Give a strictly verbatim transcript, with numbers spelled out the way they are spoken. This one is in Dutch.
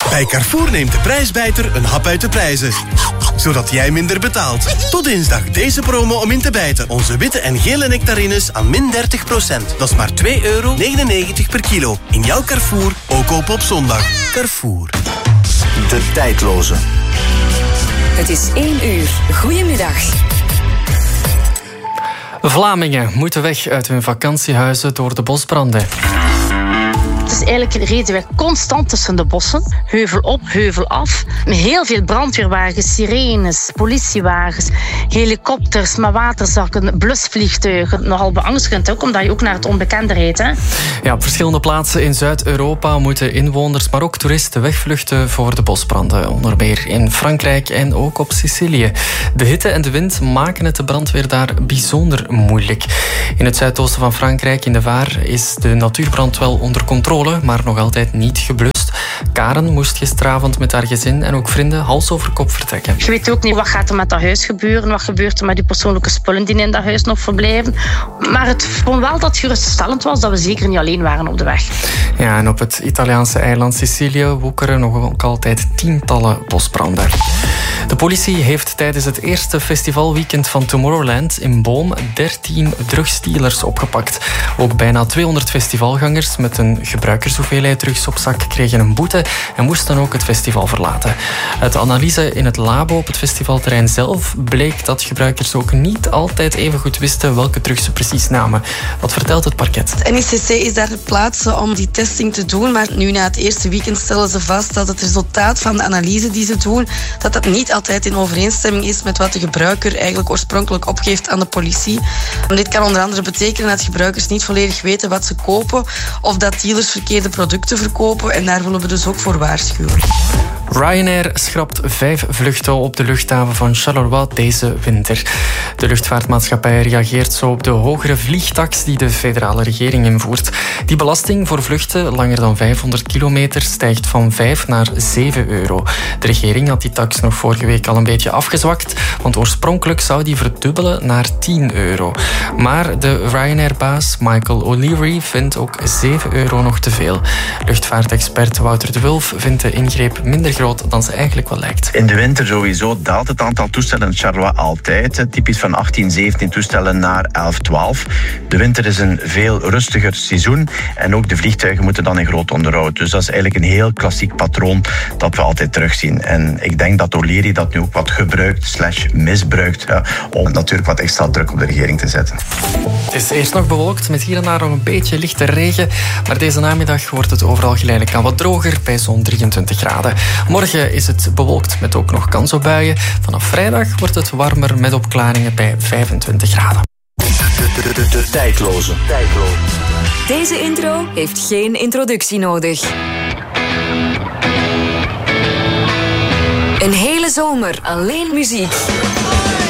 Bij Carrefour neemt de prijsbijter een hap uit de prijzen. Zodat jij minder betaalt. Tot dinsdag deze promo om in te bijten. Onze witte en gele nectarines aan min dertig procent. Dat is maar twee euro negenennegentig per kilo. In jouw Carrefour, ook open op zondag. Carrefour. De tijdloze. Het is één uur. Goedemiddag. Vlamingen moeten weg uit hun vakantiehuizen door de bosbranden. Het is eigenlijk reden wij constant tussen de bossen. Heuvel op, heuvel af. Met heel veel brandweerwagens, sirenes, politiewagens, helikopters, maar waterzakken, blusvliegtuigen. Nogal beangstigend ook, omdat je ook naar het onbekende rijdt. Hè? Ja, op verschillende plaatsen in Zuid-Europa moeten inwoners, maar ook toeristen wegvluchten voor de bosbranden. Onder meer in Frankrijk en ook op Sicilië. De hitte en de wind maken het de brandweer daar bijzonder moeilijk. In het zuidoosten van Frankrijk, in de Var, is de natuurbrand wel onder controle, maar nog altijd niet geblust. Karen moest gisteravond met haar gezin en ook vrienden hals over kop vertrekken. Je weet ook niet wat gaat er met dat huis gebeuren, wat gebeurt er met die persoonlijke spullen die in dat huis nog verblijven. Maar het vond wel dat het geruststellend was dat we zeker niet alleen waren op de weg. Ja, en op het Italiaanse eiland Sicilië woekeren nog ook altijd tientallen bosbranden. De politie heeft tijdens het eerste festivalweekend van Tomorrowland in Boom dertien drugsdealers opgepakt. Ook bijna tweehonderd festivalgangers met een gebruikershoeveelheid drugs op zak kregen een boete en moesten ook het festival verlaten. Uit de analyse in het labo op het festivalterrein zelf bleek dat gebruikers ook niet altijd even goed wisten welke drugs ze precies namen. Wat vertelt het parket? Het N I C C is daar ter plaatse om die testing te doen, maar nu na het eerste weekend stellen ze vast dat het resultaat van de analyse die ze doen, dat dat niet altijd in overeenstemming is met wat de gebruiker eigenlijk oorspronkelijk opgeeft aan de politie. Dit kan onder andere betekenen dat gebruikers niet volledig weten wat ze kopen of dat dealers verkeerde producten verkopen en daar willen we dus ook voor waarschuwen. Ryanair schrapt vijf vluchten op de luchthaven van Charleroi deze winter. De luchtvaartmaatschappij reageert zo op de hogere vliegtax die de federale regering invoert. Die belasting voor vluchten langer dan vijfhonderd kilometer stijgt van vijf naar zeven euro. De regering had die tax nog vorige week al een beetje afgezwakt, want oorspronkelijk zou die verdubbelen naar tien euro. Maar de Ryanair-baas Michael O'Leary vindt ook zeven euro nog te veel. Luchtvaartexpert Wouter de Wulf vindt de ingreep minder groot dan ze eigenlijk wel lijkt. In de winter sowieso daalt het aantal toestellen in Charleroi altijd. Typisch van achttien, zeventien toestellen naar elf, twaalf. De winter is een veel rustiger seizoen en ook de vliegtuigen moeten dan in groot onderhoud. Dus dat is eigenlijk een heel klassiek patroon dat we altijd terugzien. En ik denk dat O'Leary dat nu ook wat gebruikt slash misbruikt ja, om natuurlijk wat extra druk op de regering te zetten. Het is eerst nog bewolkt met hier en daar nog een beetje lichte regen, maar deze namiddag wordt het overal geleidelijk aan wat droger bij zo'n drieëntwintig graden. Morgen is het bewolkt met ook nog kans op buien. Vanaf vrijdag wordt het warmer met opklaringen bij vijfentwintig graden. De, de, de, de tijdloze. tijdloze. Deze intro heeft geen introductie nodig. Een hele zomer alleen muziek.